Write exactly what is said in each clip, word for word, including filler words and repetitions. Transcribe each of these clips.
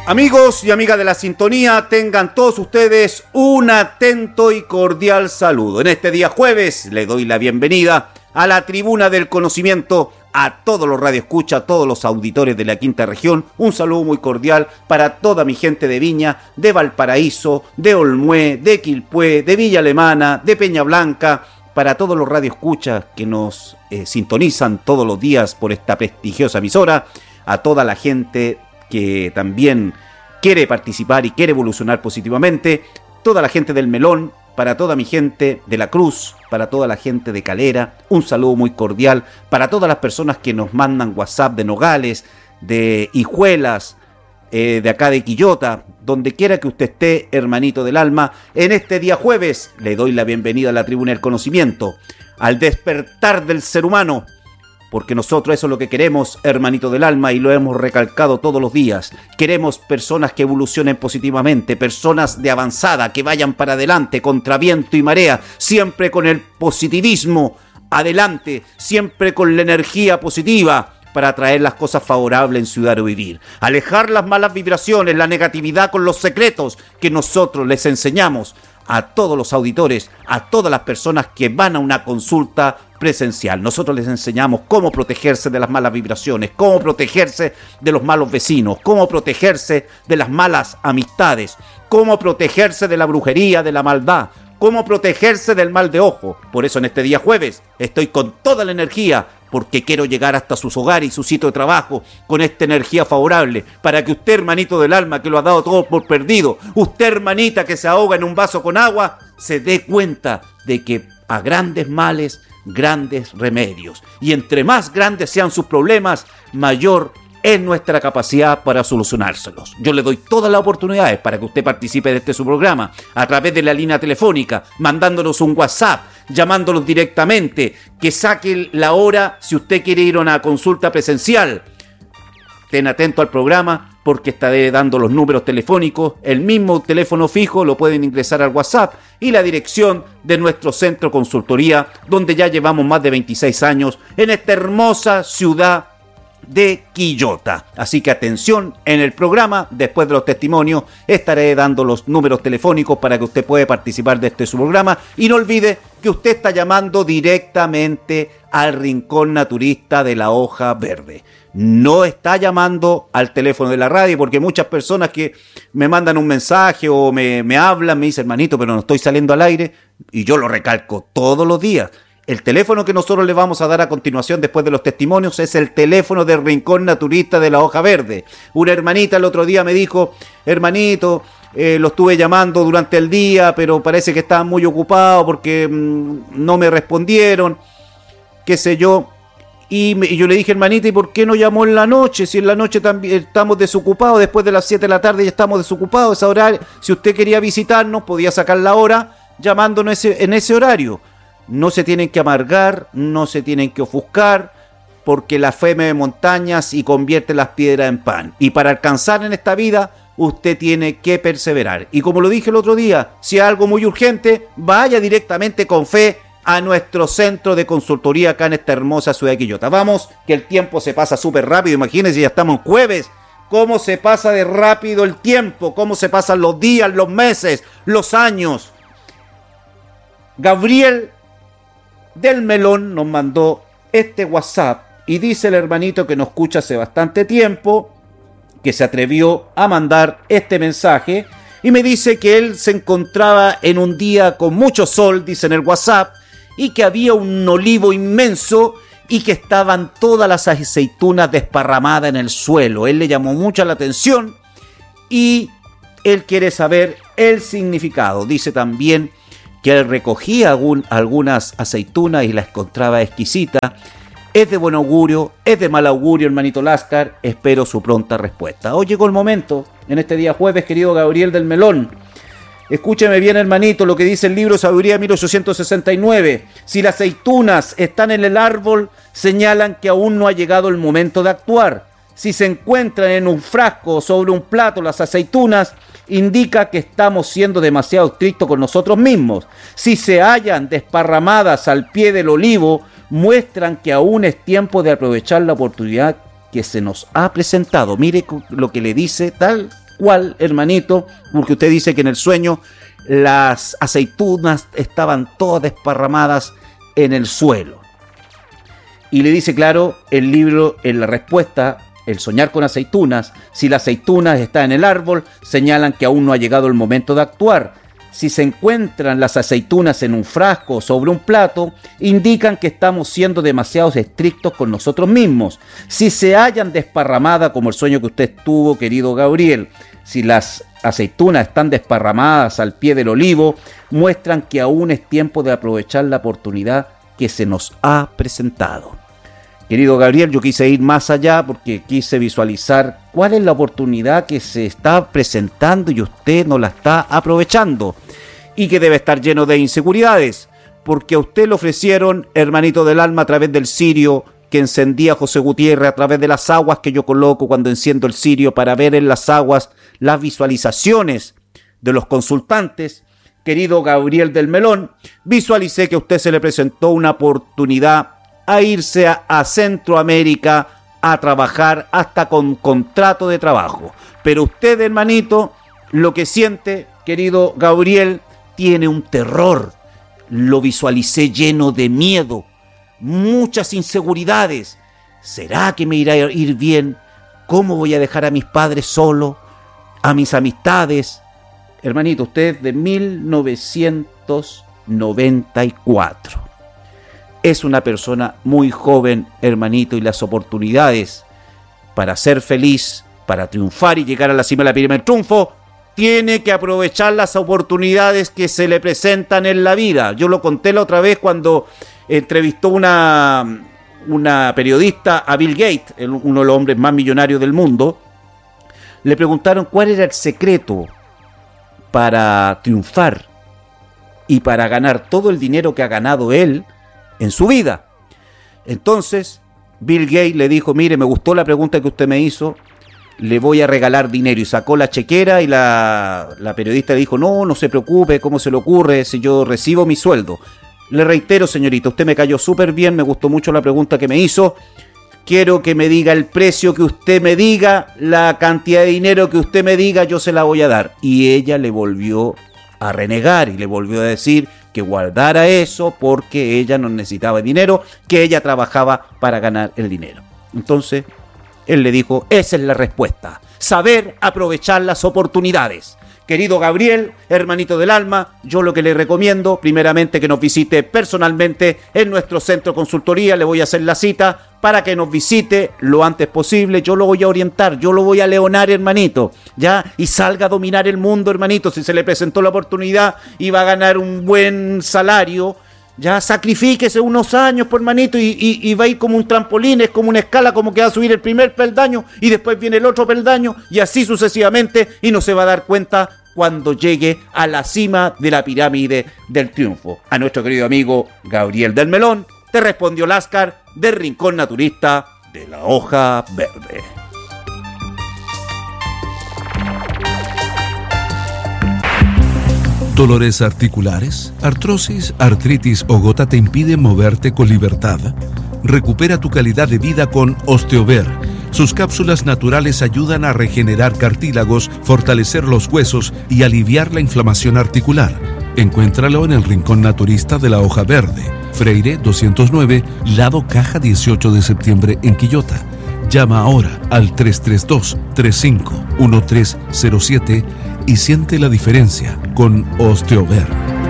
Amigos y amigas de la sintonía, tengan todos ustedes un atento y cordial saludo. En este día jueves les doy la bienvenida a la Tribuna del Conocimiento, a todos los radioescuchas, a todos los auditores de la quinta región. Un saludo muy cordial para toda mi gente de Viña, de Valparaíso, de Olmué, de Quilpué, de Villa Alemana, de Peña Blanca, para todos los radioescuchas que nos eh, sintonizan todos los días por esta prestigiosa emisora, a toda la gente que también quiere participar y quiere evolucionar positivamente, toda la gente del Melón, para toda mi gente de La Cruz, para toda la gente de Calera, un saludo muy cordial, para todas las personas que nos mandan WhatsApp de Nogales, de Hijuelas, eh, de acá de Quillota, donde quiera que usted esté, hermanito del alma. En este día jueves le doy la bienvenida a la Tribuna del Conocimiento, al despertar del ser humano, porque nosotros eso es lo que queremos, hermanito del alma, y lo hemos recalcado todos los días. Queremos personas que evolucionen positivamente, personas de avanzada, que vayan para adelante, contra viento y marea, siempre con el positivismo adelante, siempre con la energía positiva, para traer las cosas favorables en su diario vivir. Alejar las malas vibraciones, la negatividad con los secretos que nosotros les enseñamos a todos los auditores, a todas las personas que van a una consulta presencial. Nosotros les enseñamos cómo protegerse de las malas vibraciones, cómo protegerse de los malos vecinos, cómo protegerse de las malas amistades, cómo protegerse de la brujería, de la maldad, cómo protegerse del mal de ojo. Por eso en este día jueves estoy con toda la energía, porque quiero llegar hasta sus hogares y su sitio de trabajo con esta energía favorable, para que usted, hermanito del alma, que lo ha dado todo por perdido, usted, hermanita, que se ahoga en un vaso con agua, se dé cuenta de que a grandes males, grandes remedios. Y entre más grandes sean sus problemas, mayor es nuestra capacidad para solucionárselos. Yo le doy todas las oportunidades para que usted participe de este su programa, a través de la línea telefónica, mandándonos un WhatsApp, llamándolos directamente, que saque la hora si usted quiere ir a una consulta presencial. Estén atentos al programa, porque estaré dando los números telefónicos. El mismo teléfono fijo lo pueden ingresar al WhatsApp, y la dirección de nuestro centro consultoría, donde ya llevamos más de veintiséis años en esta hermosa ciudad de Quillota. Así que atención, en el programa, después de los testimonios, estaré dando los números telefónicos para que usted pueda participar de este su programa. Y no olvide que usted está llamando directamente al Rincón Naturista de la Hoja Verde. No está llamando al teléfono de la radio, porque muchas personas que me mandan un mensaje o me, me hablan, me dicen, hermanito, pero no estoy saliendo al aire, y yo lo recalco todos los días. El teléfono que nosotros le vamos a dar a continuación después de los testimonios es el teléfono del Rincón Naturista de la Hoja Verde. Una hermanita el otro día me dijo, hermanito, eh, lo estuve llamando durante el día, pero parece que estaban muy ocupados porque mmm, no me respondieron, qué sé yo. Y, me, y yo le dije, hermanita, ¿y por qué no llamó en la noche? Si en la noche también estamos desocupados, después de las siete de la tarde ya estamos desocupados. Esa hora, si usted quería visitarnos, podía sacar la hora llamándonos ese, en ese horario. No se tienen que amargar, no se tienen que ofuscar, porque la fe mueve montañas y convierte las piedras en pan. Y para alcanzar en esta vida, usted tiene que perseverar. Y como lo dije el otro día, si es algo muy urgente, vaya directamente con fe a nuestro centro de consultoría acá en esta hermosa ciudad de Quillota. Vamos, que el tiempo se pasa súper rápido. Imagínense, ya estamos en jueves. Cómo se pasa de rápido el tiempo, cómo se pasan los días, los meses, los años. Gabriel del Melón nos mandó este WhatsApp y dice el hermanito que nos escucha hace bastante tiempo, que se atrevió a mandar este mensaje, y me dice que él se encontraba en un día con mucho sol, dice en el WhatsApp, y que había un olivo inmenso y que estaban todas las aceitunas desparramadas en el suelo. Él le llamó mucho la atención y él quiere saber el significado. Dice también que él recogía algún, algunas aceitunas y las encontraba exquisitas. Es de buen augurio, es de mal augurio, hermanito Láscar. Espero su pronta respuesta. Hoy llegó el momento, en este día jueves, querido Gabriel del Melón. Escúcheme bien, hermanito, lo que dice el libro Sabiduría mil ochocientos sesenta y nueve. Si las aceitunas están en el árbol, señalan que aún no ha llegado el momento de actuar. Si se encuentran en un frasco o sobre un plato las aceitunas, indica que estamos siendo demasiado estrictos con nosotros mismos. Si se hallan desparramadas al pie del olivo, muestran que aún es tiempo de aprovechar la oportunidad que se nos ha presentado. Mire lo que le dice tal cual, hermanito, porque usted dice que en el sueño las aceitunas estaban todas desparramadas en el suelo. Y le dice, claro, el libro, en la respuesta, el soñar con aceitunas, si la aceituna está en el árbol, señalan que aún no ha llegado el momento de actuar. Si se encuentran las aceitunas en un frasco o sobre un plato, indican que estamos siendo demasiado estrictos con nosotros mismos. Si se hallan desparramadas, como el sueño que usted tuvo, querido Gabriel, si las aceitunas están desparramadas al pie del olivo, muestran que aún es tiempo de aprovechar la oportunidad que se nos ha presentado. Querido Gabriel, yo quise ir más allá porque quise visualizar cuál es la oportunidad que se está presentando y usted no la está aprovechando y que debe estar lleno de inseguridades, porque a usted le ofrecieron, hermanito del alma, a través del cirio que encendía José Gutiérrez, a través de las aguas que yo coloco cuando enciendo el cirio para ver en las aguas las visualizaciones de los consultantes. Querido Gabriel del Melón, visualicé que a usted se le presentó una oportunidad a irse a, a Centroamérica a trabajar hasta con contrato de trabajo. Pero usted, hermanito, lo que siente, querido Gabriel, tiene un terror. Lo visualicé lleno de miedo, muchas inseguridades. ¿Será que me irá a ir bien? ¿Cómo voy a dejar a mis padres solo? ¿A mis amistades? Hermanito, usted es de mil novecientos noventa y cuatro. Es una persona muy joven, hermanito, y las oportunidades para ser feliz, para triunfar y llegar a la cima de la pirámide del triunfo, tiene que aprovechar las oportunidades que se le presentan en la vida. Yo lo conté la otra vez cuando entrevistó una, una periodista a Bill Gates, uno de los hombres más millonarios del mundo. Le preguntaron cuál era el secreto para triunfar y para ganar todo el dinero que ha ganado él en su vida. Entonces Bill Gates le dijo, mire, me gustó la pregunta que usted me hizo, le voy a regalar dinero, y sacó la chequera y la, la periodista le dijo, no, no se preocupe, ¿cómo se le ocurre si yo recibo mi sueldo? Le reitero, señorita, usted me cayó súper bien, me gustó mucho la pregunta que me hizo, quiero que me diga el precio que usted me diga, la cantidad de dinero que usted me diga, yo se la voy a dar. Y ella le volvió a renegar y le volvió a decir que guardara eso porque ella no necesitaba dinero, que ella trabajaba para ganar el dinero. Entonces él le dijo, esa es la respuesta, saber aprovechar las oportunidades. Querido Gabriel, hermanito del alma, yo lo que le recomiendo, primeramente que nos visite personalmente en nuestro centro de consultoría, le voy a hacer la cita para que nos visite lo antes posible, yo lo voy a orientar, yo lo voy a leonar, hermanito, ya, y salga a dominar el mundo, hermanito, si se le presentó la oportunidad y va a ganar un buen salario, ya, sacrifíquese unos años, por hermanito, y, y, y va a ir como un trampolín, es como una escala, como que va a subir el primer peldaño y después viene el otro peldaño y así sucesivamente, y no se va a dar cuenta cuando llegue a la cima de la pirámide del triunfo. A nuestro querido amigo Gabriel del Melón te respondió Láscar del Rincón Naturista de la Hoja Verde. ¿Dolores articulares, artrosis, artritis o gota te impiden moverte con libertad? Recupera tu calidad de vida con Osteover. Sus cápsulas naturales ayudan a regenerar cartílagos, fortalecer los huesos y aliviar la inflamación articular. Encuéntralo en el Rincón Naturista de la Hoja Verde, Freire doscientos nueve, lado Caja dieciocho de septiembre en Quillota. Llama ahora al tres tres dos, tres cinco uno tres cero siete y siente la diferencia con Osteover.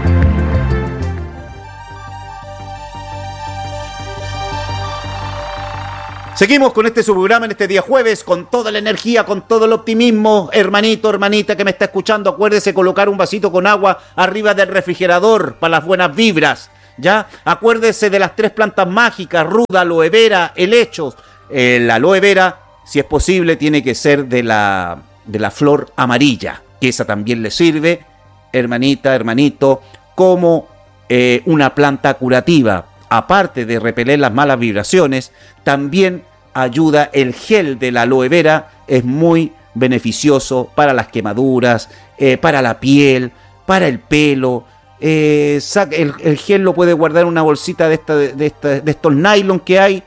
Seguimos con este su programa en este día jueves, con toda la energía, con todo el optimismo. Hermanito, hermanita que me está escuchando, acuérdese colocar un vasito con agua arriba del refrigerador para las buenas vibras, ¿ya? Acuérdese de las tres plantas mágicas, ruda, aloe vera, helechos. El aloe vera, si es posible, tiene que ser de la, de la flor amarilla, que esa también le sirve, hermanita, hermanito, como eh, una planta curativa. Aparte de repeler las malas vibraciones, también ayuda el gel de la aloe vera, es muy beneficioso para las quemaduras, eh, para la piel, para el pelo. Eh, el, el gel lo puede guardar en una bolsita de, esta, de, esta, de estos nylon que hay,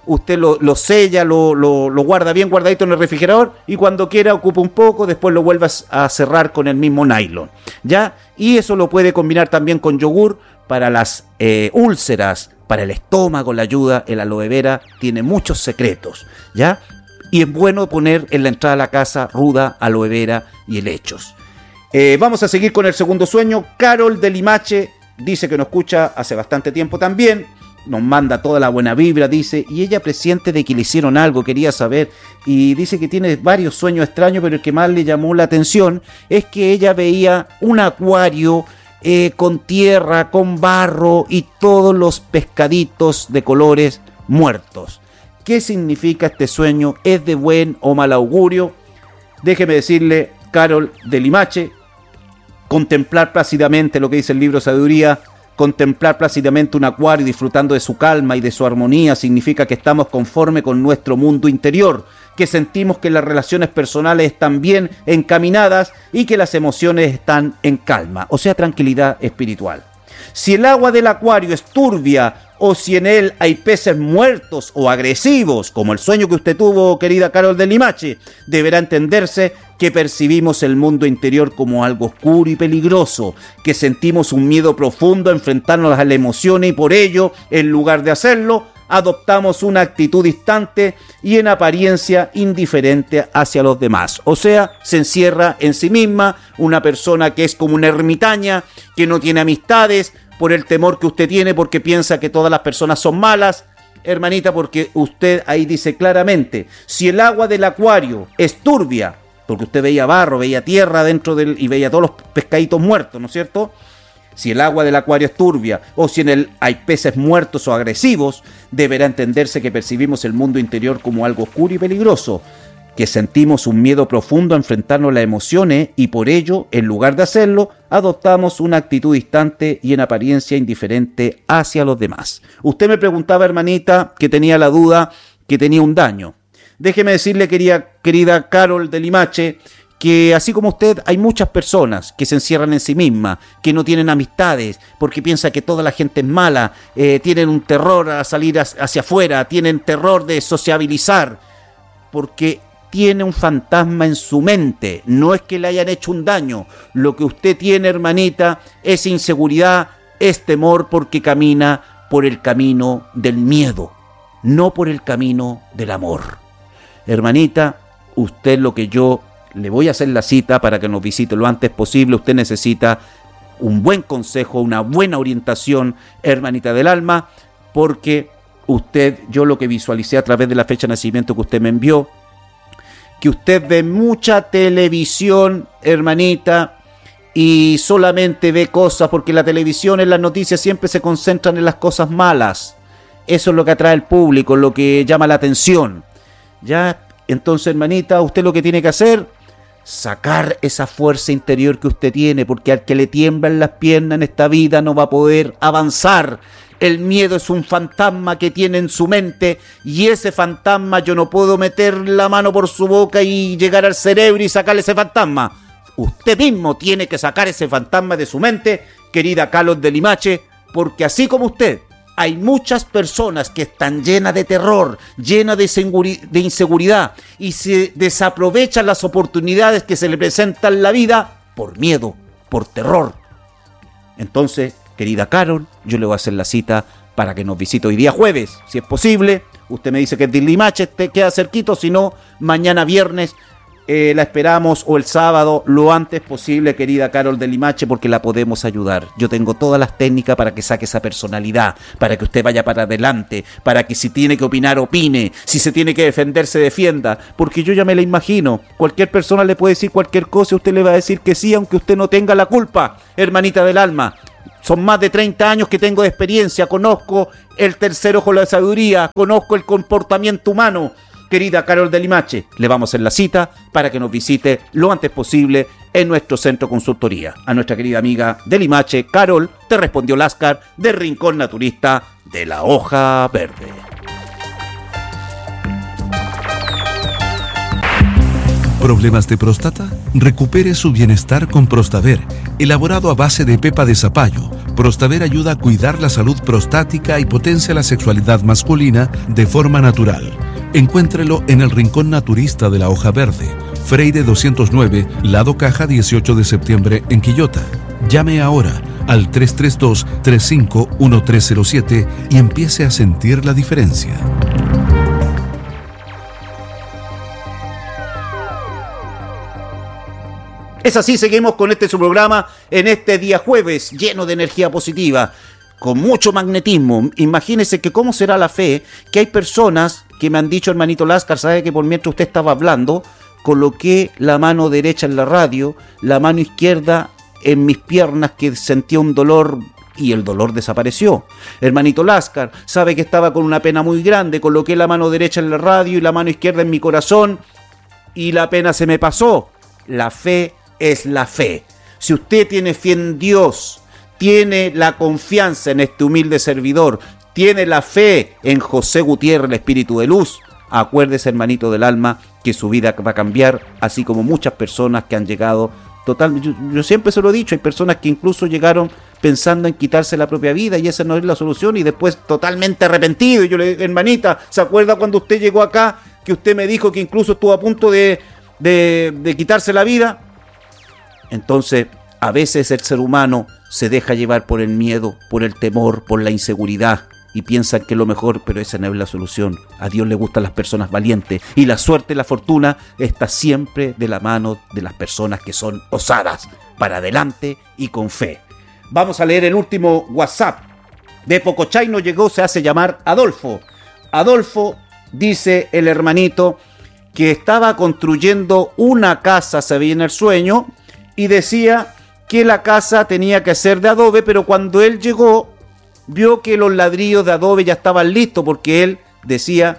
usted lo, lo sella, lo, lo, lo guarda bien guardadito en el refrigerador y cuando quiera ocupa un poco, después lo vuelve a cerrar con el mismo nylon, ¿ya? Y eso lo puede combinar también con yogur para las eh, úlceras, para el estómago, la ayuda. El aloe vera tiene muchos secretos, ¿ya? Y es bueno poner en la entrada de la casa ruda, aloe vera y helechos. Eh, vamos a seguir con el segundo sueño. Carol de Limache dice que nos escucha hace bastante tiempo también. Nos manda toda la buena vibra, dice, y ella presiente de que le hicieron algo, quería saber, y dice que tiene varios sueños extraños, pero el que más le llamó la atención es que ella veía un acuario eh, con tierra, con barro y todos los pescaditos de colores muertos. ¿Qué significa este sueño? ¿Es de buen o mal augurio? Déjeme decirle, Carol de Limache, contemplar plácidamente lo que dice el libro Sabiduría. Contemplar plácidamente un acuario disfrutando de su calma y de su armonía significa que estamos conforme con nuestro mundo interior, que sentimos que las relaciones personales están bien encaminadas y que las emociones están en calma, o sea, tranquilidad espiritual. Si el agua del acuario es turbia o si en él hay peces muertos o agresivos, como el sueño que usted tuvo, querida Carol de Limache, deberá entenderse que percibimos el mundo interior como algo oscuro y peligroso, que sentimos un miedo profundo a enfrentarnos a las emociones y por ello, en lugar de hacerlo, adoptamos una actitud distante y en apariencia indiferente hacia los demás. O sea, se encierra en sí misma, una persona que es como una ermitaña, que no tiene amistades por el temor que usted tiene porque piensa que todas las personas son malas. Hermanita, porque usted ahí dice claramente, si el agua del acuario es turbia, porque usted veía barro, veía tierra dentro del y veía todos los pescaditos muertos, ¿no es cierto? Si el agua del acuario es turbia o si en él hay peces muertos o agresivos, deberá entenderse que percibimos el mundo interior como algo oscuro y peligroso, que sentimos un miedo profundo a enfrentarnos a las emociones y por ello, en lugar de hacerlo, adoptamos una actitud distante y en apariencia indiferente hacia los demás. Usted me preguntaba, hermanita, que tenía la duda que tenía un daño. Déjeme decirle, querida, querida Carol de Limache, que así como usted, hay muchas personas que se encierran en sí mismas, que no tienen amistades, porque piensan que toda la gente es mala, eh, tienen un terror a salir hacia afuera, tienen terror de sociabilizar, porque tiene un fantasma en su mente, no es que le hayan hecho un daño, lo que usted tiene, hermanita, es inseguridad, es temor porque camina por el camino del miedo, no por el camino del amor. Hermanita, usted lo que yo le voy a hacer la cita para que nos visite lo antes posible. Usted necesita un buen consejo, una buena orientación, hermanita del alma, porque usted, yo lo que visualicé a través de la fecha de nacimiento que usted me envió, que usted ve mucha televisión, hermanita, y solamente ve cosas, porque la televisión en las noticias siempre se concentran en las cosas malas. Eso es lo que atrae al público, lo que llama la atención. Ya, entonces, hermanita, usted lo que tiene que hacer, sacar esa fuerza interior que usted tiene, porque al que le tiemblan las piernas en esta vida no va a poder avanzar. El miedo es un fantasma que tiene en su mente y ese fantasma yo no puedo meter la mano por su boca y llegar al cerebro y sacarle ese fantasma. Usted mismo tiene que sacar ese fantasma de su mente, querida Carol de Limache, porque así como usted, hay muchas personas que están llenas de terror, llenas de inseguridad y se desaprovechan las oportunidades que se le presentan en la vida por miedo, por terror. Entonces, querida Carol, yo le voy a hacer la cita para que nos visite hoy día jueves, si es posible. Usted me dice que es de Limache, te queda cerquito, si no, mañana viernes eh, la esperamos o el sábado, lo antes posible, querida Carol de Limache, porque la podemos ayudar. Yo tengo todas las técnicas para que saque esa personalidad, para que usted vaya para adelante, para que si tiene que opinar, opine, si se tiene que defender, se defienda, porque yo ya me la imagino. Cualquier persona le puede decir cualquier cosa y usted le va a decir que sí, aunque usted no tenga la culpa, hermanita del alma. Son más de treinta años que tengo de experiencia, conozco el tercer ojo de la sabiduría, conozco el comportamiento humano. Querida Carol de Limache, le vamos a hacer la cita para que nos visite lo antes posible en nuestro centro consultoría. A nuestra querida amiga de Limache, Carol, te respondió Láscar de Rincón Naturista de la Hoja Verde. ¿Problemas de próstata? Recupere su bienestar con Prostaver, elaborado a base de pepa de zapallo. Prostaver ayuda a cuidar la salud prostática y potencia la sexualidad masculina de forma natural. Encuéntrelo en el Rincón Naturista de la Hoja Verde, Freire doscientos nueve, Lado Caja dieciocho de septiembre en Quillota. Llame ahora al tres tres dos, tres cinco uno tres cero siete y empiece a sentir la diferencia. Es así, seguimos con este su programa en este día jueves, lleno de energía positiva, con mucho magnetismo. Imagínese que cómo será la fe, que hay personas que me han dicho, hermanito Láscar, sabe que por mientras usted estaba hablando, coloqué la mano derecha en la radio, la mano izquierda en mis piernas, que sentía un dolor y el dolor desapareció. Hermanito Láscar, sabe que estaba con una pena muy grande, coloqué la mano derecha en la radio y la mano izquierda en mi corazón y la pena se me pasó. La fe es la fe. Si usted tiene fe en Dios, tiene la confianza en este humilde servidor, tiene la fe en José Gutiérrez, el Espíritu de Luz, acuérdese, hermanito del alma, que su vida va a cambiar, así como muchas personas que han llegado total. Yo, yo siempre se lo he dicho, hay personas que incluso llegaron pensando en quitarse la propia vida y esa no es la solución, y después totalmente arrepentido. Y yo le digo, hermanita, ¿se acuerda cuando usted llegó acá, que usted me dijo que incluso estuvo a punto de, de, de quitarse la vida? Entonces, a veces el ser humano se deja llevar por el miedo, por el temor, por la inseguridad, y piensan que es lo mejor, pero esa no es la solución. A Dios le gustan las personas valientes, y la suerte y la fortuna está siempre de la mano de las personas que son osadas, para adelante y con fe. Vamos a leer el último WhatsApp. De Pocochay nos llegó, se hace llamar Adolfo. Adolfo, dice el hermanito, que estaba construyendo una casa, se veía en el sueño, y decía que la casa tenía que ser de adobe, pero cuando él llegó, vio que los ladrillos de adobe ya estaban listos, porque él decía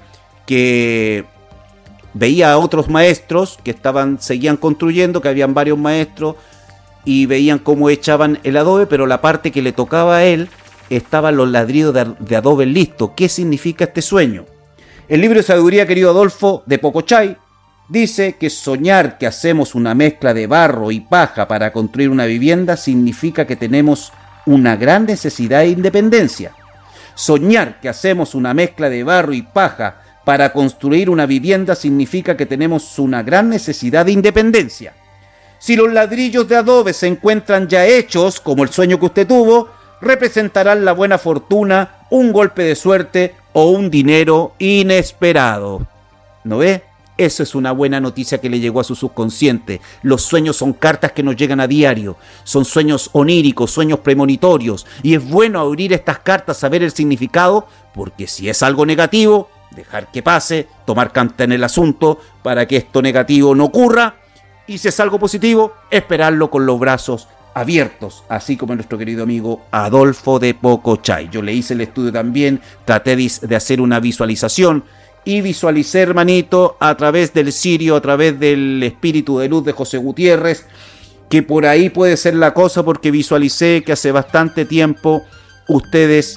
que veía a otros maestros que estaban, seguían construyendo, que habían varios maestros, y veían cómo echaban el adobe, pero la parte que le tocaba a él, estaban los ladrillos de, de adobe listos. ¿Qué significa este sueño? El libro de sabiduría, querido Adolfo, de Pocochay, dice que soñar que hacemos una mezcla de barro y paja para construir una vivienda significa que tenemos una gran necesidad de independencia. Soñar que hacemos una mezcla de barro y paja para construir una vivienda significa que tenemos una gran necesidad de independencia. Si los ladrillos de adobe se encuentran ya hechos, como el sueño que usted tuvo, representarán la buena fortuna, un golpe de suerte o un dinero inesperado. ¿No ve? Eso es una buena noticia que le llegó a su subconsciente. Los sueños son cartas que nos llegan a diario. Son sueños oníricos, sueños premonitorios. Y es bueno abrir estas cartas, saber el significado, porque si es algo negativo, dejar que pase, tomar carta en el asunto para que esto negativo no ocurra. Y si es algo positivo, esperarlo con los brazos abiertos, así como nuestro querido amigo Adolfo de Pocochay. Yo le hice el estudio también, traté de hacer una visualización y visualicé, hermanito, a través del cirio, a través del Espíritu de Luz de José Gutiérrez, que por ahí puede ser la cosa, porque visualicé que hace bastante tiempo ustedes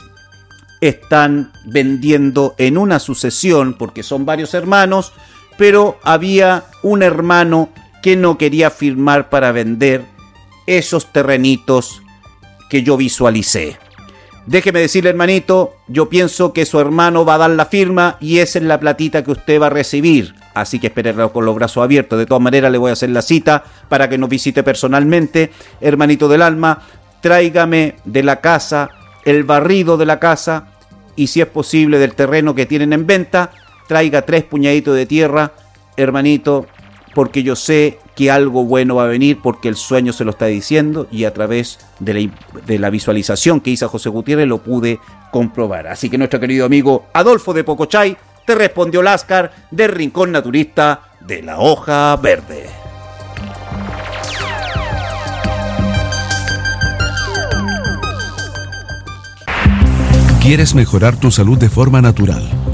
están vendiendo en una sucesión, porque son varios hermanos, pero había un hermano que no quería firmar para vender esos terrenitos que yo visualicé. Déjeme decirle, hermanito, yo pienso que su hermano va a dar la firma y esa es la platita que usted va a recibir. Así que espérenlo con los brazos abiertos. De todas maneras, le voy a hacer la cita para que nos visite personalmente. Hermanito del alma, tráigame de la casa el barrido de la casa y, si es posible, del terreno que tienen en venta, traiga tres puñaditos de tierra, hermanito, porque yo sé que algo bueno va a venir, porque el sueño se lo está diciendo y a través de la, de la visualización que hizo José Gutiérrez lo pude comprobar. Así que nuestro querido amigo Adolfo de Pocochay te respondió Láscar del Rincón Naturista de la Hoja Verde. ¿Quieres mejorar tu salud de forma natural?